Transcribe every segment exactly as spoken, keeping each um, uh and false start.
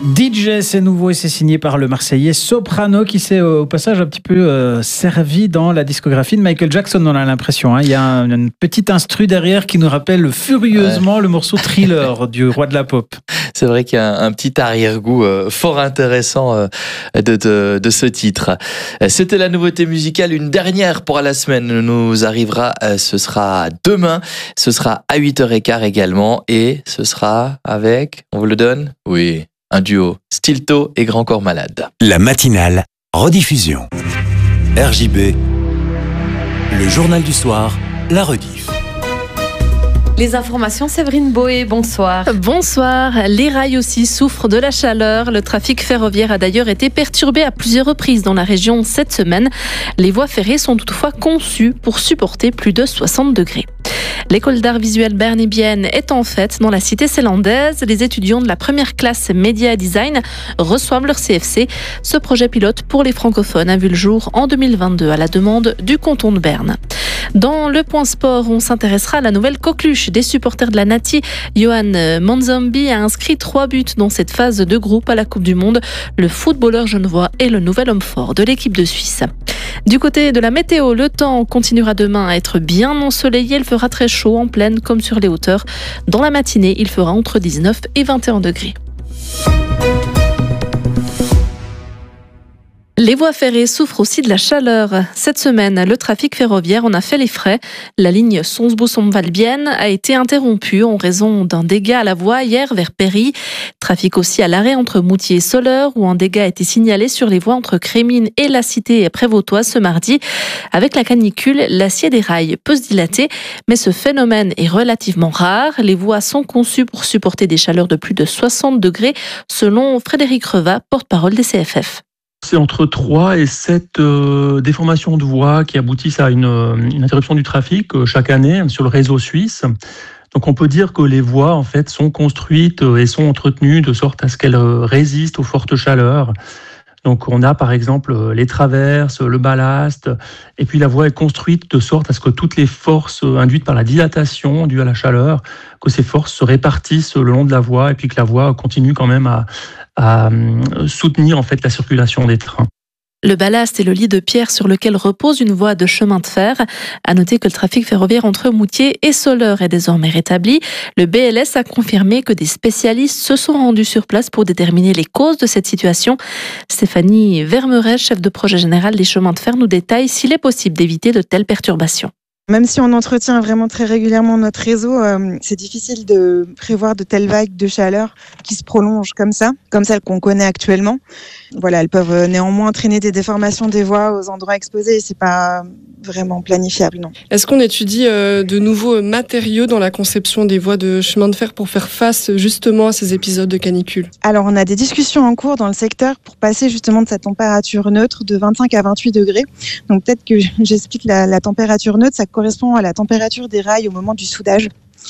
D J, c'est nouveau et c'est signé par le Marseillais Soprano qui s'est au passage un petit peu euh, servi dans la discographie de Michael Jackson, on a l'impression. Hein. Il y a un, une petite instru derrière qui nous rappelle furieusement ouais. le morceau Thriller du roi de la pop. C'est vrai qu'il y a un, un petit arrière-goût euh, fort intéressant euh, de, de, de ce titre. C'était la nouveauté musicale, une dernière pour la semaine nous arrivera, euh, ce sera demain, ce sera à huit heures quinze également et ce sera avec, on vous le donne ? Oui. Un duo, Stilto et Grand Corps Malade. La matinale, rediffusion. R J B, le journal du soir, la rediff. Les informations, Séverine Boé, bonsoir. Bonsoir. Les rails aussi souffrent de la chaleur. Le trafic ferroviaire a d'ailleurs été perturbé à plusieurs reprises dans la région cette semaine. Les voies ferrées sont toutefois conçues pour supporter plus de soixante degrés. L'école d'art visuel bernébienne est en fête dans la cité célandaise. Les étudiants de la première classe Média Design reçoivent leur C F C. Ce projet pilote pour les francophones a vu le jour en deux mille vingt-deux à la demande du canton de Berne. Dans le point sport, on s'intéressera à la nouvelle coqueluche des supporters de la Nati. Johan Manzambi a inscrit trois buts dans cette phase de groupe à la Coupe du Monde. Le footballeur genevois est le nouvel homme fort de l'équipe de Suisse. Du côté de la météo, le temps continuera demain à être bien ensoleillé. Il fera très chaud en plaine comme sur les hauteurs. Dans la matinée, il fera entre dix-neuf et vingt et un degrés. Les voies ferrées souffrent aussi de la chaleur. Cette semaine, le trafic ferroviaire en a fait les frais. La ligne Sonsbo-Somvalbienne a été interrompue en raison d'un dégât à la voie hier vers Péry. Trafic aussi à l'arrêt entre Moutier et Soleure où un dégât a été signalé sur les voies entre Crémine et la cité prévôtoise ce mardi. Avec la canicule, l'acier des rails peut se dilater, mais ce phénomène est relativement rare. Les voies sont conçues pour supporter des chaleurs de plus de soixante degrés, selon Frédéric Revat, porte-parole des C F F. C'est entre trois et sept euh, déformations de voies qui aboutissent à une, une interruption du trafic euh, chaque année sur le réseau suisse. Donc on peut dire que les voies en fait sont construites et sont entretenues de sorte à ce qu'elles résistent aux fortes chaleurs. Donc on a par exemple les traverses, le ballast, et puis la voie est construite de sorte à ce que toutes les forces induites par la dilatation due à la chaleur, que ces forces se répartissent le long de la voie et puis que la voie continue quand même à, à soutenir en fait la circulation des trains. Le ballast est le lit de pierre sur lequel repose une voie de chemin de fer. À noter que le trafic ferroviaire entre Moutier et Soleure est désormais rétabli. Le B L S a confirmé que des spécialistes se sont rendus sur place pour déterminer les causes de cette situation. Stéphanie Vermeret, chef de projet général des chemins de fer, nous détaille s'il est possible d'éviter de telles perturbations. Même si on entretient vraiment très régulièrement notre réseau, euh, c'est difficile de prévoir de telles vagues de chaleur qui se prolongent comme ça, comme celles qu'on connaît actuellement. Voilà, elles peuvent néanmoins entraîner des déformations des voies aux endroits exposés et c'est pas vraiment planifiable, non. Est-ce qu'on étudie euh, de nouveaux matériaux dans la conception des voies de chemin de fer pour faire face justement à ces épisodes de canicule ? Alors, on a des discussions en cours dans le secteur pour passer justement de cette température neutre de vingt-cinq à vingt-huit degrés. Donc peut-être que j'explique la, la température neutre, ça correspond à la température des rails au moment du soudage.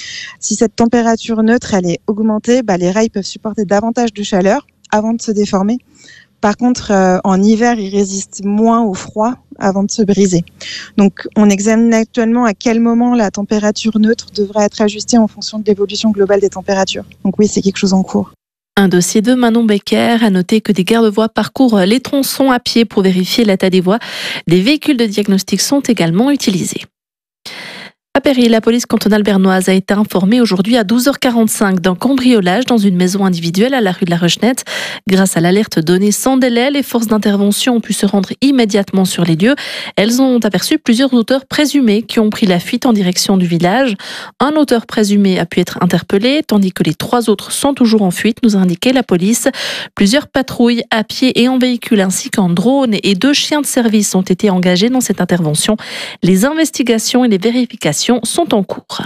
Si cette température neutre elle est augmentée, bah, les rails peuvent supporter davantage de chaleur avant de se déformer. Par contre, euh, en hiver, ils résistent moins au froid avant de se briser. Donc, on examine actuellement à quel moment la température neutre devrait être ajustée en fonction de l'évolution globale des températures. Donc oui, c'est quelque chose en cours. Un dossier de Manon Becker a noté que des garde-voies parcourent les tronçons à pied pour vérifier l'état des voies. Des véhicules de diagnostic sont également utilisés. À Péry, la police cantonale bernoise a été informée aujourd'hui à douze heures quarante-cinq d'un cambriolage dans une maison individuelle à la rue de la Rechenette. Grâce à l'alerte donnée sans délai, les forces d'intervention ont pu se rendre immédiatement sur les lieux. Elles ont aperçu plusieurs auteurs présumés qui ont pris la fuite en direction du village. Un auteur présumé a pu être interpellé, tandis que les trois autres sont toujours en fuite, nous a indiqué la police. Plusieurs patrouilles à pied et en véhicule ainsi qu'en drone et deux chiens de service ont été engagés dans cette intervention. Les investigations et les vérifications sont en cours.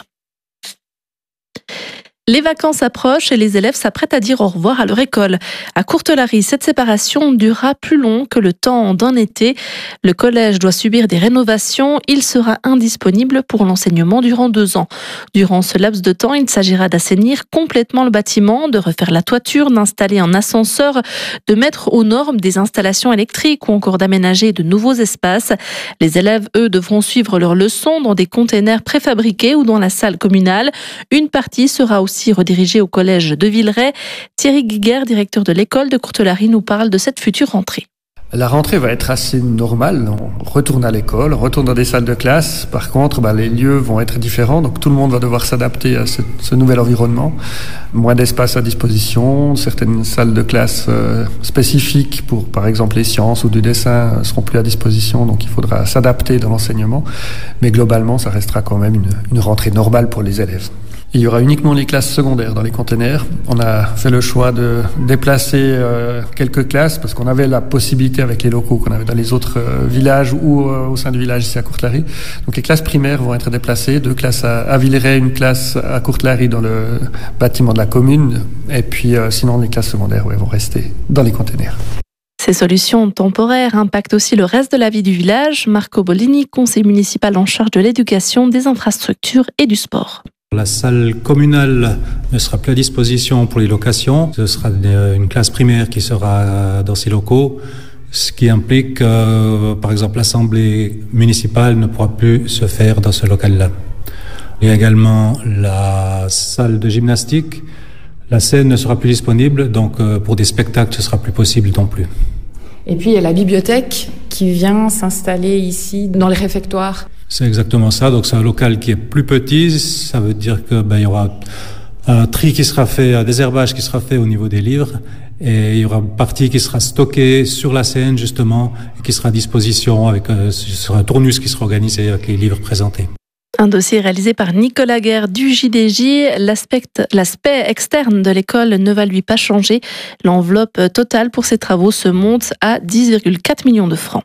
Les vacances approchent et les élèves s'apprêtent à dire au revoir à leur école. À Courtelary, cette séparation durera plus long que le temps d'un été. Le collège doit subir des rénovations. Il sera indisponible pour l'enseignement durant deux ans. Durant ce laps de temps, il s'agira d'assainir complètement le bâtiment, de refaire la toiture, d'installer un ascenseur, de mettre aux normes des installations électriques ou encore d'aménager de nouveaux espaces. Les élèves, eux, devront suivre leurs leçons dans des containers préfabriqués ou dans la salle communale. Une partie sera aussi aussi redirigé au collège de Villeray. Thierry Guiguer, directeur de l'école de Courtelary, nous parle de cette future rentrée. La rentrée va être assez normale. On retourne à l'école, on retourne dans des salles de classe. Par contre, bah, les lieux vont être différents, donc tout le monde va devoir s'adapter à ce, ce nouvel environnement. Moins d'espace à disposition, certaines salles de classe euh, spécifiques pour, par exemple, les sciences ou du dessin euh, seront plus à disposition, donc il faudra s'adapter dans l'enseignement. Mais globalement, ça restera quand même une, une rentrée normale pour les élèves. Il y aura uniquement les classes secondaires dans les containers. On a fait le choix de déplacer euh, quelques classes parce qu'on avait la possibilité avec les locaux qu'on avait dans les autres euh, villages ou euh, au sein du village ici à Courtelary. Donc les classes primaires vont être déplacées, deux classes à, à Villeray, une classe à Courtelary dans le bâtiment de la commune, et puis euh, sinon les classes secondaires ouais, vont rester dans les containers. Ces solutions temporaires impactent aussi le reste de la vie du village. Marco Bolini, conseiller municipal en charge de l'éducation, des infrastructures et du sport. La salle communale ne sera plus à disposition pour les locations. Ce sera une classe primaire qui sera dans ces locaux, ce qui implique que, par exemple, l'assemblée municipale ne pourra plus se faire dans ce local-là. Il y a également la salle de gymnastique. La scène ne sera plus disponible, donc pour des spectacles, ce sera plus possible non plus. Et puis il y a la bibliothèque qui vient s'installer ici dans les réfectoires. C'est exactement ça. Donc c'est un local qui est plus petit. Ça veut dire que ben, il y aura un tri qui sera fait, un désherbage qui sera fait au niveau des livres, et il y aura une partie qui sera stockée sur la scène justement et qui sera à disposition avec euh, sur un tournus qui sera organisé avec les livres présentés. Un dossier réalisé par Nicolas Guerre du J D J. L'aspect, l'aspect externe de l'école ne va lui pas changer. L'enveloppe totale pour ces travaux se monte à dix virgule quatre millions de francs.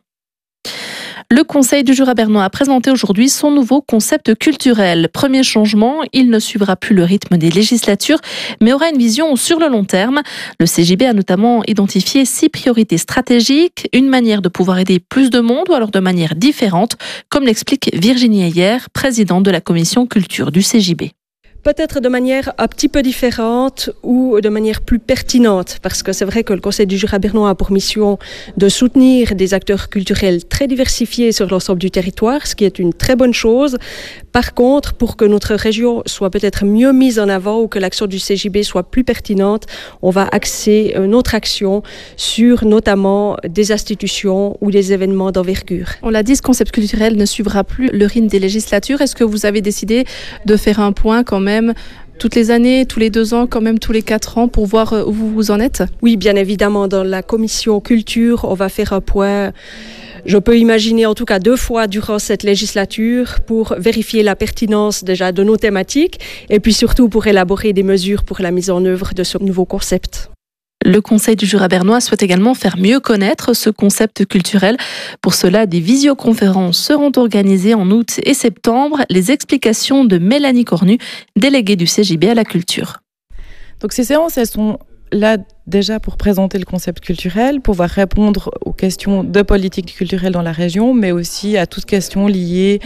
Le Conseil du Jura bernois a présenté aujourd'hui son nouveau concept culturel. Premier changement, il ne suivra plus le rythme des législatures, mais aura une vision sur le long terme. Le C J B a notamment identifié six priorités stratégiques, une manière de pouvoir aider plus de monde ou alors de manière différente, comme l'explique Virginie Ayer, présidente de la commission culture du C J B. Peut-être de manière un petit peu différente ou de manière plus pertinente, parce que c'est vrai que le Conseil du Jura bernois a pour mission de soutenir des acteurs culturels très diversifiés sur l'ensemble du territoire, ce qui est une très bonne chose. Par contre, pour que notre région soit peut-être mieux mise en avant ou que l'action du C J B soit plus pertinente, on va axer notre action sur notamment des institutions ou des événements d'envergure. On l'a dit, ce concept culturel ne suivra plus le rythme des législatures. Est-ce que vous avez décidé de faire un point quand même toutes les années, tous les deux ans, quand même tous les quatre ans, pour voir où vous vous en êtes? Oui, bien évidemment, dans la commission culture, on va faire un point. Je peux imaginer en tout cas deux fois durant cette législature pour vérifier la pertinence déjà de nos thématiques et puis surtout pour élaborer des mesures pour la mise en œuvre de ce nouveau concept. Le Conseil du Jura bernois souhaite également faire mieux connaître ce concept culturel. Pour cela, des visioconférences seront organisées en août et septembre. Les explications de Mélanie Cornu, déléguée du C J B à la culture. Donc ces séances, elles sont là déjà pour présenter le concept culturel, pouvoir répondre aux questions de politique culturelle dans la région, mais aussi à toutes questions liées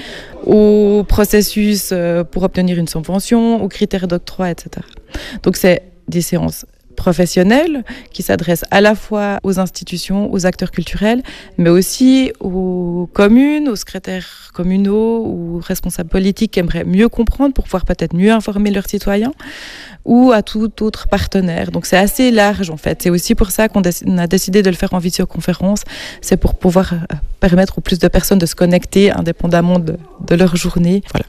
au processus pour obtenir une subvention, aux critères d'octroi, et cetera. Donc c'est des séances professionnels qui s'adressent à la fois aux institutions, aux acteurs culturels, mais aussi aux communes, aux secrétaires communaux, aux responsables politiques qui aimeraient mieux comprendre pour pouvoir peut-être mieux informer leurs citoyens, ou à tout autre partenaire. Donc c'est assez large en fait. C'est aussi pour ça qu'on a décidé de le faire en visioconférence. C'est pour pouvoir permettre au plus de personnes de se connecter indépendamment de, de leur journée. Voilà.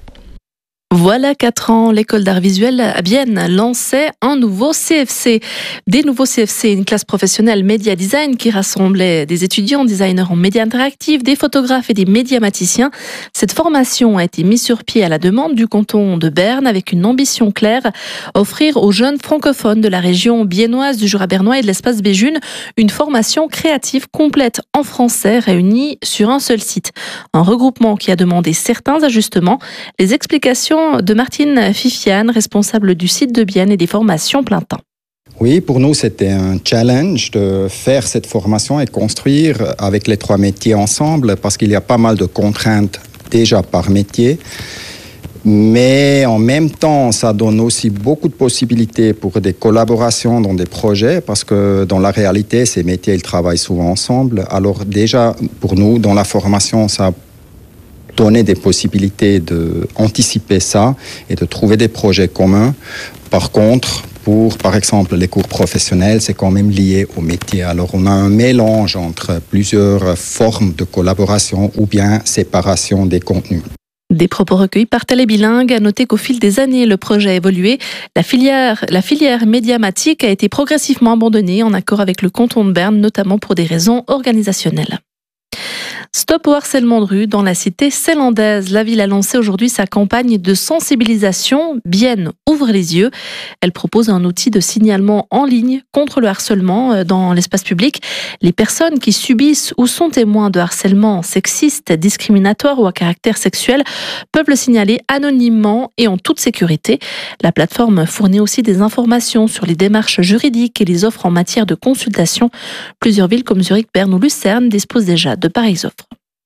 Voilà quatre ans, l'école d'art visuel à Bienne lançait un nouveau C F C. Des nouveaux C F C, une classe professionnelle média design qui rassemblait des étudiants designers en médias interactifs, des photographes et des médiamaticiens. Cette formation a été mise sur pied à la demande du canton de Berne avec une ambition claire, offrir aux jeunes francophones de la région biennoise du Jura bernois et de l'espace Béjune une formation créative complète en français réunie sur un seul site. Un regroupement qui a demandé certains ajustements. Les explications de Martine Fifiane, responsable du site de Bienne et des formations plein temps. Oui, pour nous, c'était un challenge de faire cette formation et construire avec les trois métiers ensemble parce qu'il y a pas mal de contraintes déjà par métier. Mais en même temps, ça donne aussi beaucoup de possibilités pour des collaborations dans des projets parce que dans la réalité, ces métiers, ils travaillent souvent ensemble. Alors déjà, pour nous, dans la formation, ça donner des possibilités d'anticiper ça et de trouver des projets communs. Par contre, pour, par exemple, les cours professionnels, c'est quand même lié au métier. Alors, on a un mélange entre plusieurs formes de collaboration ou bien séparation des contenus. Des propos recueillis par Télébilingue. À noter qu'au fil des années, le projet a évolué. La filière, la filière médiamatique a été progressivement abandonnée en accord avec le canton de Berne, notamment pour des raisons organisationnelles. Stop au harcèlement de rue dans la cité célandaise. La ville a lancé aujourd'hui sa campagne de sensibilisation. Bienne ouvre les yeux. Elle propose un outil de signalement en ligne contre le harcèlement dans l'espace public. Les personnes qui subissent ou sont témoins de harcèlement sexiste, discriminatoire ou à caractère sexuel peuvent le signaler anonymement et en toute sécurité. La plateforme fournit aussi des informations sur les démarches juridiques et les offres en matière de consultation. Plusieurs villes comme Zurich, Berne ou Lucerne disposent déjà de pareilles offres.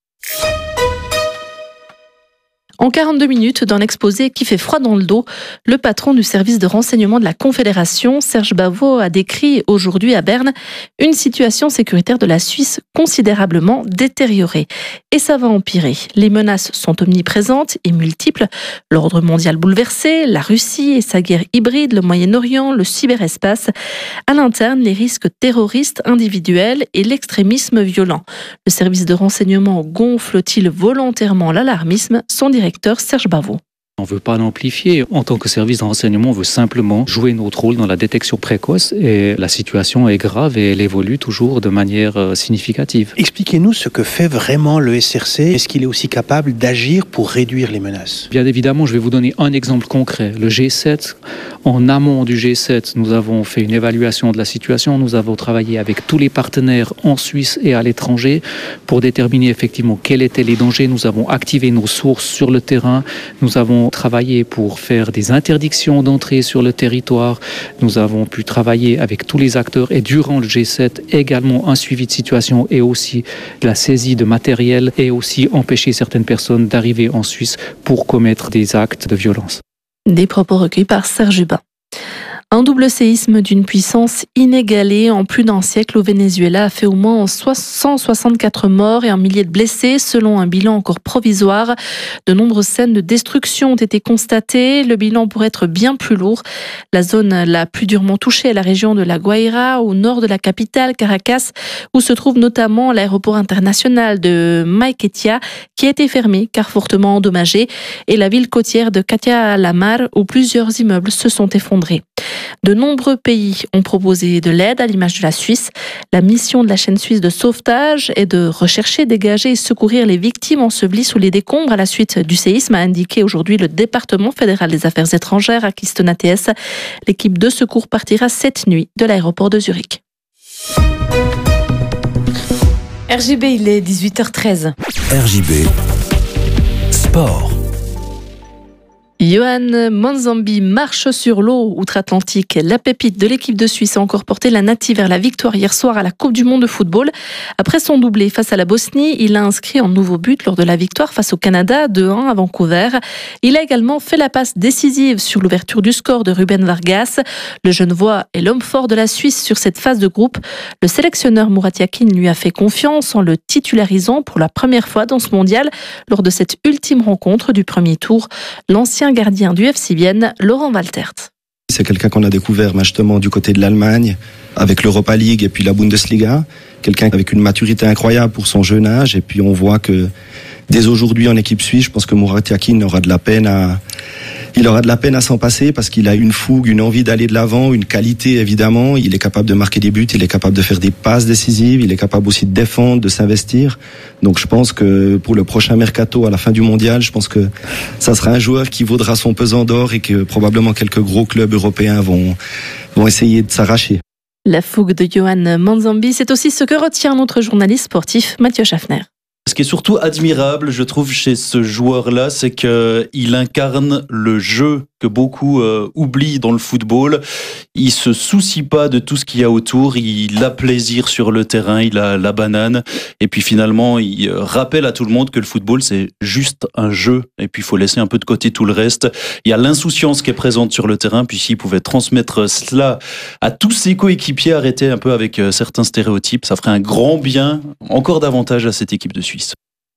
En quarante-deux minutes, dans l'exposé qui fait froid dans le dos, le patron du service de renseignement de la Confédération, Serge Bavot, a décrit aujourd'hui à Berne une situation sécuritaire de la Suisse considérablement détériorée. Et ça va empirer. Les menaces sont omniprésentes et multiples. L'ordre mondial bouleversé, la Russie et sa guerre hybride, le Moyen-Orient, le cyberespace. À l'interne, les risques terroristes individuels et l'extrémisme violent. Le service de renseignement gonfle-t-il volontairement l'alarmisme? Son directeur Serge Bavot. On ne veut pas l'amplifier. En tant que service de renseignement, on veut simplement jouer notre rôle dans la détection précoce et la situation est grave et elle évolue toujours de manière significative. Expliquez-nous ce que fait vraiment le S R C. Est-ce qu'il est aussi capable d'agir pour réduire les menaces? Bien évidemment, je vais vous donner un exemple concret. Le G sept, en amont du G sept, nous avons fait une évaluation de la situation. Nous avons travaillé avec tous les partenaires en Suisse et à l'étranger pour déterminer effectivement quels étaient les dangers. Nous avons activé nos sources sur le terrain. Nous avons travaillé pour faire des interdictions d'entrée sur le territoire. Nous avons pu travailler avec tous les acteurs et durant le G sept, également un suivi de situation et aussi la saisie de matériel et aussi empêcher certaines personnes d'arriver en Suisse pour commettre des actes de violence. Des propos recueillis par Serge Hubin. Un double séisme d'une puissance inégalée en plus d'un siècle au Venezuela a fait au moins cent soixante-quatre morts et un millier de blessés, selon un bilan encore provisoire. De nombreuses scènes de destruction ont été constatées. Le bilan pourrait être bien plus lourd. La zone la plus durement touchée est la région de La Guaira, au nord de la capitale, Caracas, où se trouve notamment l'aéroport international de Maiquetía, qui a été fermé car fortement endommagé, et la ville côtière de Catia la Mar, où plusieurs immeubles se sont effondrés. De nombreux pays ont proposé de l'aide, à l'image de la Suisse. La mission de la chaîne suisse de sauvetage est de rechercher, dégager et secourir les victimes ensevelies sous les décombres à la suite du séisme, a indiqué aujourd'hui le département fédéral des affaires étrangères à Kisten A T S. L'équipe de secours partira cette nuit de l'aéroport de Zurich. R J B, il est dix-huit heures treize. R J B, sport. Johan Monzambi marche sur l'eau outre-Atlantique. La pépite de l'équipe de Suisse a encore porté la Nati vers la victoire hier soir à la Coupe du Monde de football. Après son doublé face à la Bosnie, il a inscrit un nouveau but lors de la victoire face au Canada, deux un à Vancouver. Il a également fait la passe décisive sur l'ouverture du score de Ruben Vargas. Le Genevois est l'homme fort de la Suisse sur cette phase de groupe. Le sélectionneur Murat Yakin lui a fait confiance en le titularisant pour la première fois dans ce mondial lors de cette ultime rencontre du premier tour. L'ancien gardien du F C Vienne, Laurent Waltert. C'est quelqu'un qu'on a découvert justement du côté de l'Allemagne, avec l'Europa League et puis la Bundesliga. Quelqu'un avec une maturité incroyable pour son jeune âge. Et puis on voit que dès aujourd'hui en équipe suisse, je pense que Murat Yakin aura de la peine à... Il aura de la peine à s'en passer parce qu'il a une fougue, une envie d'aller de l'avant, une qualité évidemment. Il est capable de marquer des buts, il est capable de faire des passes décisives, il est capable aussi de défendre, de s'investir. Donc je pense que pour le prochain mercato à la fin du mondial, je pense que ça sera un joueur qui vaudra son pesant d'or et que probablement quelques gros clubs européens vont, vont essayer de s'arracher. La fougue de Johan Monzambi, c'est aussi ce que retient notre journaliste sportif Mathieu Schaffner. Ce qui est surtout admirable, je trouve, chez ce joueur-là, c'est qu'il incarne le jeu que beaucoup euh, oublient dans le football. Il se soucie pas de tout ce qu'il y a autour. Il a plaisir sur le terrain, il a la banane. Et puis finalement, il rappelle à tout le monde que le football, c'est juste un jeu. Et puis il faut laisser un peu de côté tout le reste. Il y a l'insouciance qui est présente sur le terrain. Puis s'il pouvait transmettre cela à tous ses coéquipiers, arrêter un peu avec certains stéréotypes, ça ferait un grand bien, encore davantage à cette équipe de Suisse.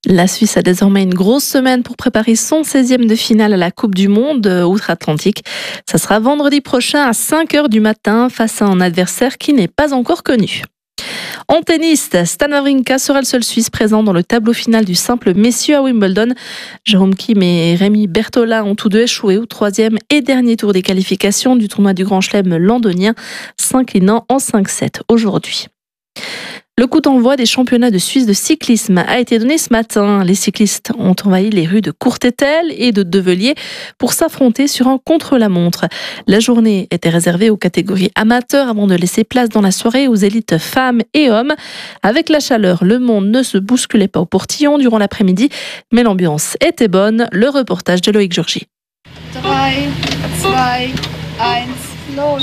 La Suisse a désormais une grosse semaine pour préparer son seizième de finale à la Coupe du Monde outre-Atlantique. Ça sera vendredi prochain à cinq heures du matin face à un adversaire qui n'est pas encore connu. En tennis, Stan Wawrinka sera le seul Suisse présent dans le tableau final du simple messieurs à Wimbledon. Jérôme Kim et Rémi Bertolin ont tous deux échoué au troisième et dernier tour des qualifications du tournoi du Grand Chelem londonien, s'inclinant en cinq sept aujourd'hui. Le coup d'envoi des championnats de Suisse de cyclisme a été donné ce matin. Les cyclistes ont envahi les rues de Courtétel et de Develier pour s'affronter sur un contre-la-montre. La journée était réservée aux catégories amateurs avant de laisser place dans la soirée aux élites femmes et hommes. Avec la chaleur, le monde ne se bousculait pas au portillon durant l'après-midi, mais l'ambiance était bonne. Le reportage de Loïc Georgie. trois, deux, un, los!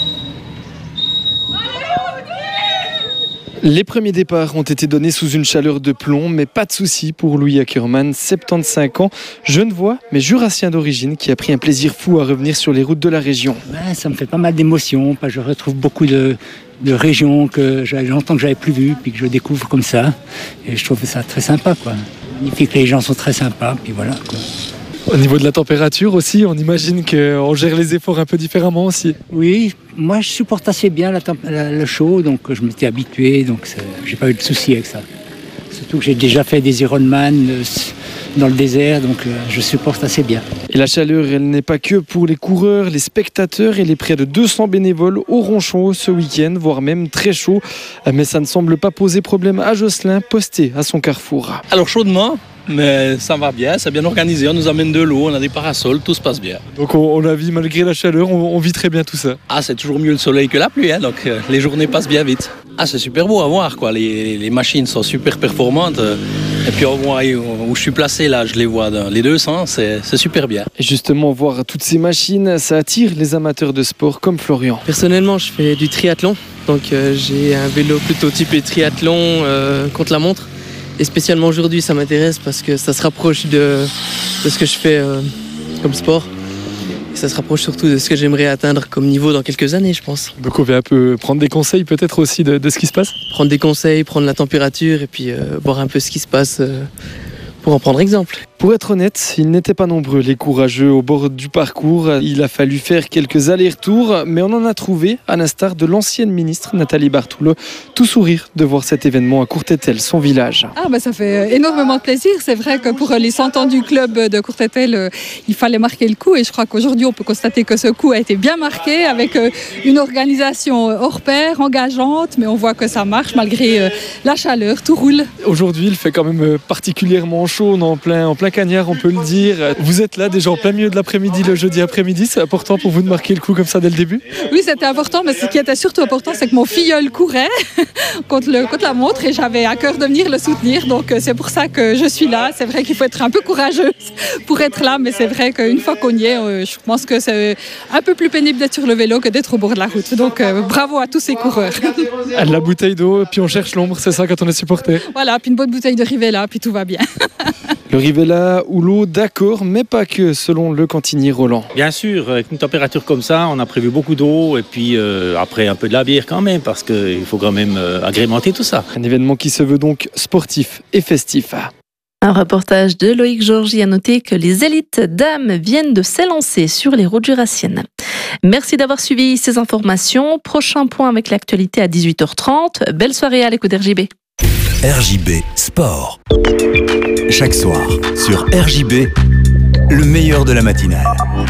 Les premiers départs ont été donnés sous une chaleur de plomb, mais pas de souci pour Louis Ackermann, soixante-quinze ans, genevois mais jurassien d'origine, qui a pris un plaisir fou à revenir sur les routes de la région. Ben, ça me fait pas mal d'émotions, je retrouve beaucoup de, de régions que j'avais longtemps que j'avais plus vues, puis que je découvre comme ça, et je trouve ça très sympa, quoi. Magnifique, les gens sont très sympas, puis voilà, quoi. Au niveau de la température aussi, on imagine qu'on gère les efforts un peu différemment aussi. Oui, moi je supporte assez bien la temp- la, le chaud, donc je m'étais habitué, donc j'ai pas eu de soucis avec ça. Surtout que j'ai déjà fait des Ironman euh, dans le désert, donc euh, je supporte assez bien. Et la chaleur, elle n'est pas que pour les coureurs, les spectateurs et les près de deux cents bénévoles auront chaud ce week-end, voire même très chaud. Mais ça ne semble pas poser problème à Jocelyn, posté à son carrefour. Alors chaudement, mais ça va bien, c'est bien organisé, on nous amène de l'eau, on a des parasols, tout se passe bien. Donc on, on la vit malgré la chaleur, on, on vit très bien tout ça. Ah, c'est toujours mieux le soleil que la pluie, hein, donc euh, les journées passent bien vite. Ah, c'est super beau à voir, quoi. Les, les machines sont super performantes. Euh, et puis au moins où je suis placé là, je les vois dans les deux sens, c'est, c'est super bien. Et justement, voir toutes ces machines, ça attire les amateurs de sport comme Florian. Personnellement, je fais du triathlon, donc euh, j'ai un vélo plutôt typé triathlon euh, contre la montre. Et spécialement aujourd'hui, ça m'intéresse parce que ça se rapproche de, de ce que je fais euh, comme sport. Et ça se rapproche surtout de ce que j'aimerais atteindre comme niveau dans quelques années, je pense. Donc on va un peu prendre des conseils peut-être aussi de, de ce qui se passe. Prendre des conseils, prendre la température et puis euh, voir un peu ce qui se passe euh, pour en prendre exemple. Pour être honnête, ils n'étaient pas nombreux les courageux au bord du parcours. Il a fallu faire quelques allers-retours, mais on en a trouvé, à l'instar de l'ancienne ministre Nathalie Bartoulot, tout sourire de voir cet événement à Courtétel, son village. Ah bah ça fait énormément de plaisir. C'est vrai que pour les cent ans du club de Courtétel, il fallait marquer le coup et je crois qu'aujourd'hui on peut constater que ce coup a été bien marqué avec une organisation hors pair, engageante, mais on voit que ça marche malgré la chaleur, tout roule. Aujourd'hui, il fait quand même particulièrement chaud, on est en plein, en plein cagnard, on peut le dire. Vous êtes là déjà en plein milieu de l'après-midi, le jeudi après-midi. C'est important pour vous de marquer le coup comme ça dès le début? Oui, c'était important, mais ce qui était surtout important, c'est que mon filleul courait contre, le, contre la montre et j'avais à cœur de venir le soutenir. Donc c'est pour ça que je suis là. C'est vrai qu'il faut être un peu courageuse pour être là, mais c'est vrai qu'une fois qu'on y est, je pense que c'est un peu plus pénible d'être sur le vélo que d'être au bord de la route. Donc bravo à tous ces coureurs. La bouteille d'eau, puis on cherche l'ombre, c'est ça quand on est supporter. Voilà, puis une bonne bouteille de Rivella, puis tout va bien. Le Rivella ou l'eau, d'accord, mais pas que, selon le cantinier Roland. Bien sûr, avec une température comme ça, on a prévu beaucoup d'eau et puis euh, après un peu de la bière quand même, parce qu'il faut quand même euh, agrémenter tout ça. Un événement qui se veut donc sportif et festif. Un reportage de Loïc Georgie a noté que les élites dames viennent de s'élancer sur les routes jurassiennes. Merci d'avoir suivi ces informations. Prochain point avec l'actualité à dix-huit heures trente. Belle soirée à l'écoute d'R J B. R J B Sport. Chaque soir sur R J B, le meilleur de la matinale.